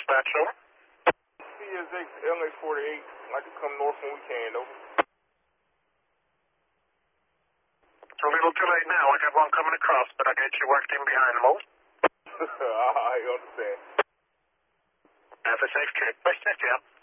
dispatch, over. CSX LX48, like to come north when we can, over. It's a little too late now. I got one coming across, but I got you worked in behind them, over. I understand. Have a safe trip. Best, yeah.